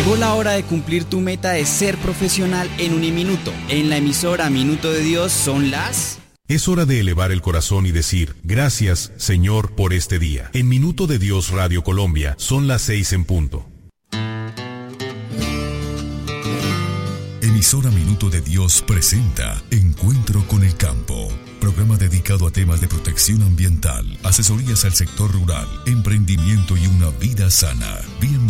Llegó la hora de cumplir tu meta de ser profesional en Uniminuto. En la emisora Minuto de Dios son las... Es hora de elevar el corazón y decir, gracias, Señor, por este día. En Minuto de Dios Radio Colombia son las 6 en punto. Emisora Minuto de Dios presenta Encuentro con el Campo. Programa dedicado a temas de protección ambiental, asesorías al sector rural, emprendimiento y una vida sana.